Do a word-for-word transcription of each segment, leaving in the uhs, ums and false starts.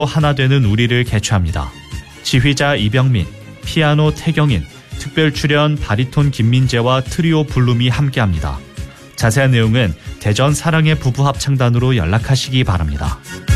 하나 되는 우리를 개최합니다. 지휘자 이병민, 피아노 태경인, 특별 출연 바리톤 김민재와 트리오 블룸이 함께합니다. 자세한 내용은 대전 사랑의 부부 합창단으로 연락하시기 바랍니다.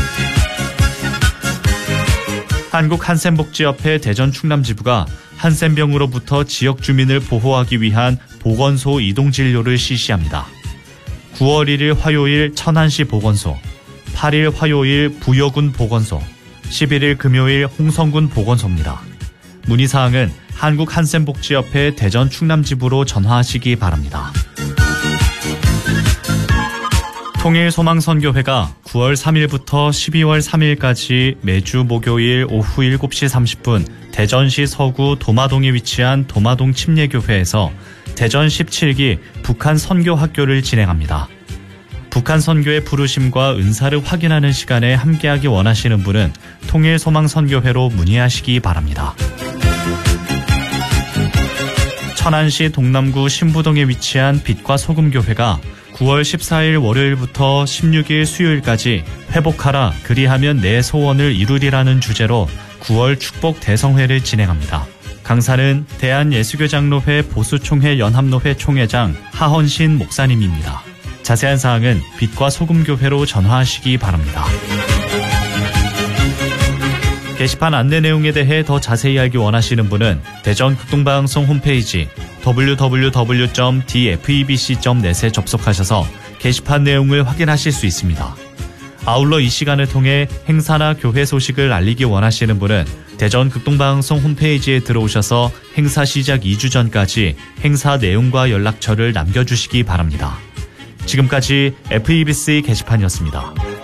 한국한센복지협회 대전 충남지부가 한센병으로부터 지역 주민을 보호하기 위한 보건소 이동진료를 실시합니다. 구월 일일 화요일 천안시 보건소, 팔일 화요일 부여군 보건소, 십일일 금요일 홍성군 보건소입니다. 문의사항은 한국한센복지협회 대전 충남지부로 전화하시기 바랍니다. 통일소망선교회가 구월 삼일부터 십이월 삼일까지 매주 목요일 오후 일곱 시 삼십 분 대전시 서구 도마동에 위치한 도마동 침례교회에서 대전 십칠 기 북한 선교학교를 진행합니다. 북한 선교의 부르심과 은사를 확인하는 시간에 함께하기 원하시는 분은 통일소망선교회로 문의하시기 바랍니다. 천안시 동남구 신부동에 위치한 빛과 소금교회가 구월 십사일 월요일부터 십육일 수요일까지 회복하라 그리하면 내 소원을 이루리라는 주제로 구월 축복 대성회를 진행합니다. 강사는 대한예수교장로회 보수총회 연합노회 총회장 하헌신 목사님입니다. 자세한 사항은 빛과 소금교회로 전화하시기 바랍니다. 게시판 안내 내용에 대해 더 자세히 알기 원하시는 분은 대전 극동방송 홈페이지 더블유 더블유 더블유 점 디 에프 이 비 씨 점 넷에 접속하셔서 게시판 내용을 확인하실 수 있습니다. 아울러 이 시간을 통해 행사나 교회 소식을 알리기 원하시는 분은 대전 극동방송 홈페이지에 들어오셔서 행사 시작 이 주 전까지 행사 내용과 연락처를 남겨주시기 바랍니다. 지금까지 에프 이 비 씨 게시판이었습니다.